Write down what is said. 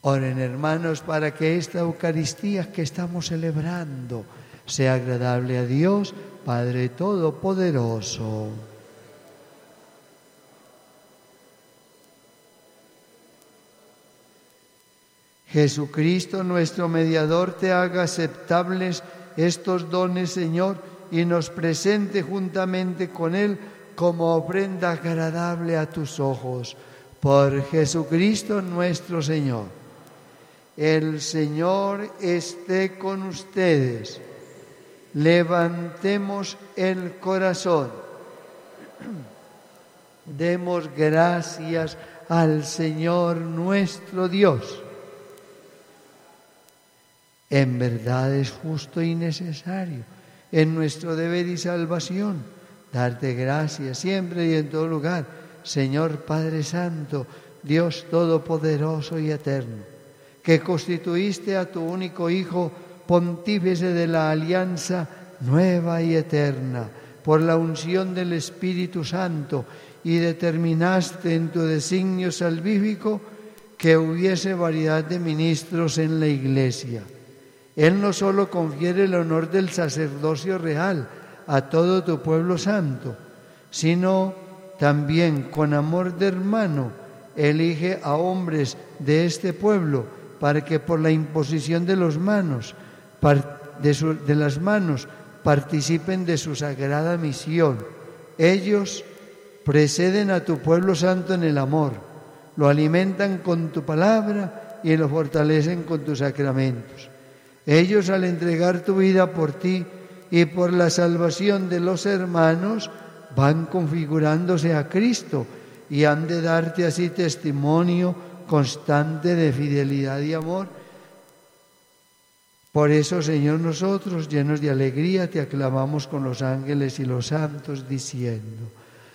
Oren, hermanos, para que esta Eucaristía que estamos celebrando sea agradable a Dios, Padre Todopoderoso. Jesucristo, nuestro mediador, te haga aceptables estos dones, Señor, y nos presente juntamente con Él como ofrenda agradable a tus ojos. Por Jesucristo nuestro Señor. El Señor esté con ustedes. Levantemos el corazón. Demos gracias al Señor nuestro Dios. En verdad es justo y necesario, en nuestro deber y salvación, darte gracias siempre y en todo lugar, Señor Padre Santo, Dios Todopoderoso y Eterno, que constituiste a tu único Hijo, pontífice de la alianza nueva y eterna, por la unción del Espíritu Santo, y determinaste en tu designio salvífico que hubiese variedad de ministros en la Iglesia. Él no solo confiere el honor del sacerdocio real a todo tu pueblo santo, sino también con amor de hermano elige a hombres de este pueblo para que por la imposición de las manos participen de su sagrada misión. Ellos preceden a tu pueblo santo en el amor, lo alimentan con tu palabra y lo fortalecen con tus sacramentos. Ellos, al entregar tu vida por ti y por la salvación de los hermanos, van configurándose a Cristo y han de darte así testimonio constante de fidelidad y amor. Por eso, Señor, nosotros, llenos de alegría, te aclamamos con los ángeles y los santos, diciendo: